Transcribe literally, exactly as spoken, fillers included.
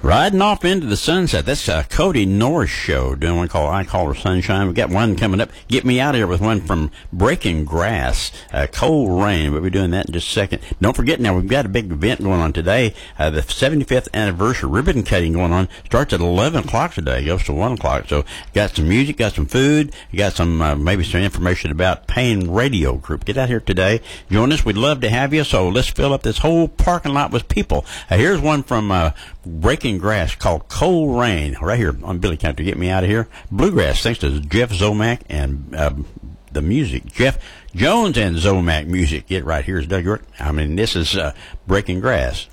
Riding off into the sunset. That's uh, Cody Norris show. Doing one called I Call Her Sunshine. We got one coming up. Get me out of here with one from Breaking Grass. Uh, Cold Rain. We'll be doing that in just a second. Don't forget now, we've got a big event going on today. Uh, the seventy-fifth anniversary ribbon cutting going on. Starts at eleven o'clock today. Goes to one o'clock. So got some music, got some food, you got some uh, maybe some information about Payne Radio Group. Get out here today. Join us. We'd love to have you. So let's fill up this whole parking lot with people. Uh, here's one from uh, Breaking Grass called Cold Rain, right here on Billy Country. Get me out of here. Bluegrass, thanks to Jeff Zomack and uh, the music. Jeff Jones and Zomack music. Get right here is Doug York. I mean, this is uh, Breaking Grass.